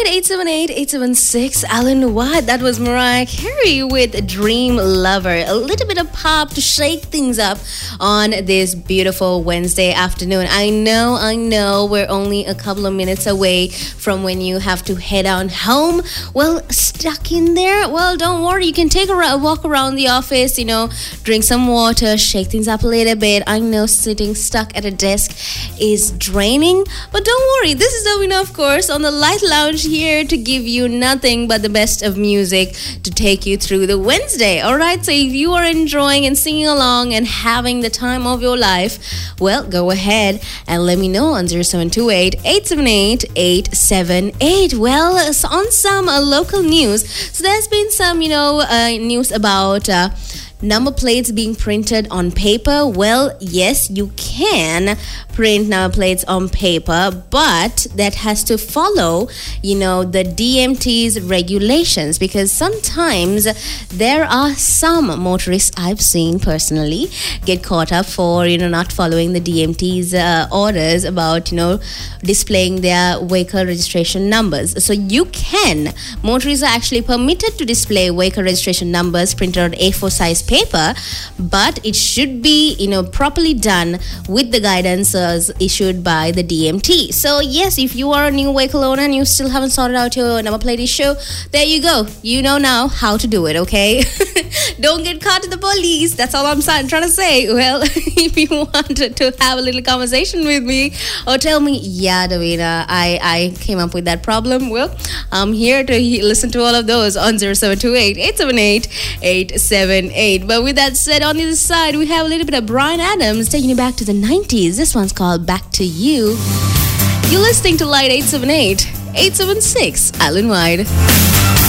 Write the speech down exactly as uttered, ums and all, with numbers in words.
Light eight seven eight, eight seven six, Alan Watt. That was Mariah Carey with Dream Lover. A little bit of pop to shake things up on this beautiful Wednesday afternoon. I know, I know we're only a couple of minutes away from when you have to head on home. Well, stuck in there? Well, don't worry. You can take a walk around the office, you know, drink some water, shake things up a little bit. I know sitting stuck at a desk is draining, but don't worry. This is Davina, of course, on the Light Lounge, here to give you nothing but the best of music to take you through the Wednesday. All right, so if you are enjoying and singing along and having the time of your life, well, go ahead and let me know on zero seven two eight, eight seven eight, eight seven eight. Well, on some uh, local news, so there's been some, you know, uh, news about uh, number plates being printed on paper. Well, yes, you can print number plates on paper, but that has to follow, you know, the D M T's regulations, because sometimes there are some motorists I've seen personally get caught up for, you know, not following the D M T's uh, orders about, you know, displaying their vehicle registration numbers. So you can, motorists are actually permitted to display vehicle registration numbers printed on A four size paper, but it should be, you know, properly done with the guidance uh, issued by the D M T. So yes, if you are a new vehicle owner and you still haven't sorted out your number plate issue, there you go. You know now how to do it, okay? Don't get caught in the police. That's all I'm trying to say. Well, if you wanted to have a little conversation with me or tell me, yeah, Davina, I, I came up with that problem, well, I'm here to he- listen to all of those on zero seven two eight, eight seven eight, eight seven eight. But with that said, on the other side, we have a little bit of Bryan Adams taking you back to the nineties. This one's called Back to You. You're listening to Light eight seven eight, eight seven six, Island Wide.